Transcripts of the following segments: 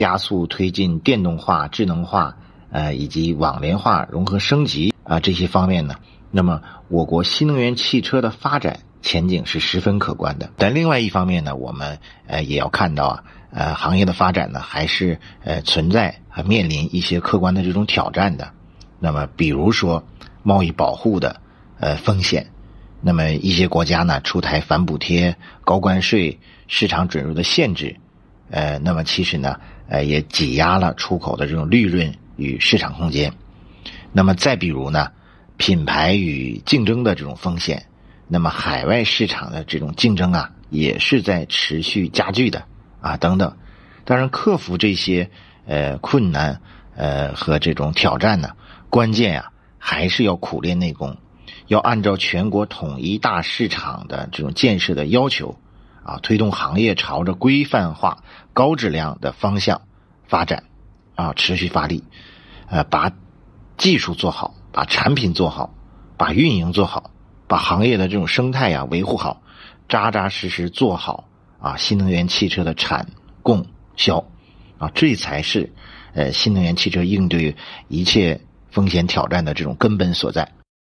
加速推进电动化、智能化，以及网联化、融合升级这些方面呢，那么我国新能源汽车的发展前景是十分可观的。但另外一方面呢，我们也要看到行业的发展呢还是存在面临一些客观的这种挑战的。那么比如说贸易保护的风险，那么一些国家呢出台反补贴、高关税、市场准入的限制，那么其实呢也挤压了出口的这种利润与市场空间。那么再比如呢，品牌与竞争的这种风险，那么海外市场的这种竞争也是在持续加剧的等等。当然克服这些困难和这种挑战呢，关键还是要苦练内功，要按照全国统一大市场的这种建设的要求推动行业朝着规范化、高质量的方向发展持续发力，把技术做好，把产品做好，把运营做好，把行业的这种生态维护好，扎扎实实做好新能源汽车的产供销这才是新能源汽车应对一切风险挑战的这种根本所在。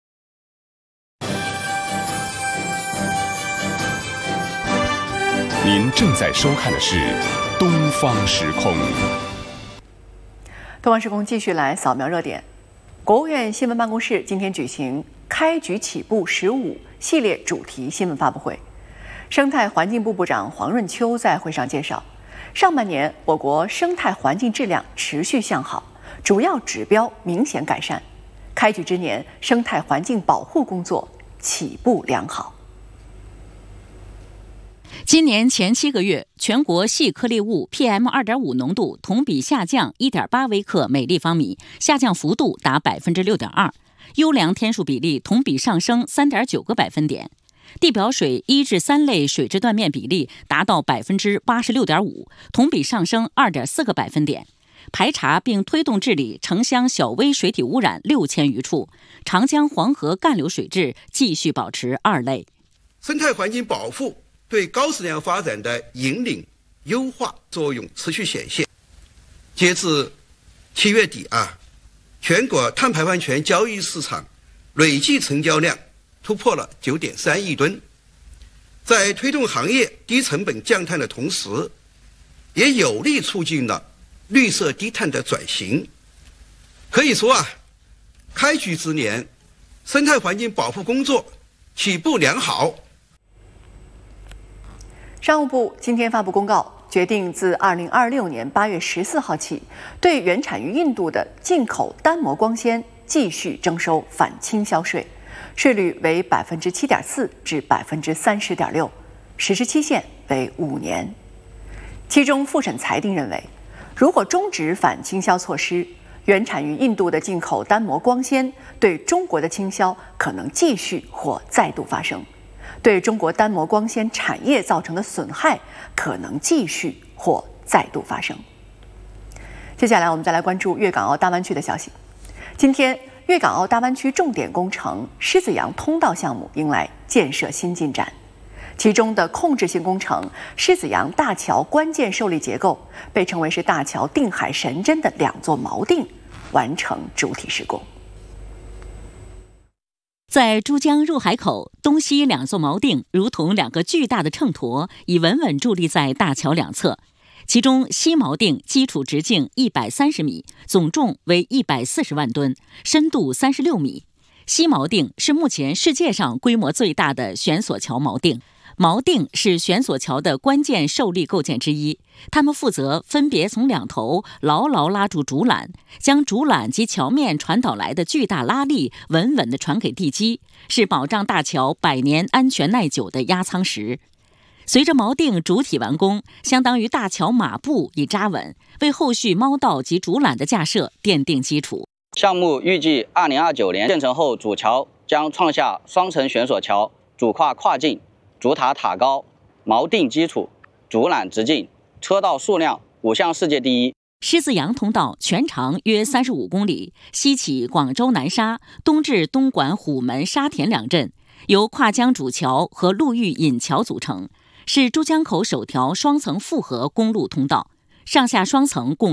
您正在收看的是东方时空。 东方时空继续来扫描热点。国务院新闻办公室今天举行开局起步15系列主题新闻发布会，生态环境部部长黄润秋在会上介绍，上半年我国生态环境质量持续向好，主要指标明显改善，开局之年生态环境保护工作起步良好。 今年前7个月，全国细颗粒物 PM2.5 浓度同比下降 1.8 微克每立方米，下降幅度达 6.2%， 优良天数比例同比上升 3.9个百分点，地表水1至3类水质断面比例达到 86.5%， 同比上升 2.4个百分点。排查并推动治理城乡小微水体污染6000余处，长江黄河干流水质继续保持2类。 生态环境保护对高质量发展的引领优化作用持续显现。截至7月底全国碳排放权交易市场累计成交量突破了 9.3 亿吨，在推动行业低成本降碳的同时，也有力促进了绿色低碳的转型。可以说开局之年生态环境保护工作起步良好。 商务部今天发布公告，决定自2026年8月14号起，对原产于印度的进口单膜光纤继续征收反倾销税，税率为 7.4% 至 30.6%， 实施期限为5年。其中复审裁定认为，如果终止反倾销措施，原产于印度的进口单膜光纤对中国的倾销可能继续或再度发生，对中国单膜光纤产业造成的损害可能继续或再度发生。接下来我们再来关注粤港澳大湾区的消息。今天，粤港澳大湾区重点工程狮子洋通道项目迎来建设新进展，其中的控制性工程狮子洋大桥关键受力结构被称为是大桥定海神针的2座锚定完成主体施工。 在珠江入海口东西2座锚定如同2个巨大的秤砣，已稳稳伫立在大桥两侧。其中西锚定基础直径130米，总重为140万吨，深度36米。西锚定是目前世界上规模最大的悬索桥锚定。锚定是悬索桥的关键受力构件之一，它们负责分别从2头牢牢拉住竹缆，将竹缆及桥面传导来的巨大拉力稳稳地传给地基，是保障大桥100年安全耐久的压舱石。随着锚定主体完工，相当于大桥马步已扎稳，为后续锚道及竹缆的架设奠定基础。 项目预计2029年建成后，主桥将创下双层悬索桥、主跨跨境、主塔塔高、锚定基础、竹缆直径、车道数量5项世界第一。 狮子洋通道全长约35公里，西起广州南沙，东至东莞虎门沙田2镇，由跨江主桥和陆域引桥组成，是珠江口首条双层复合公路通道，上下双层共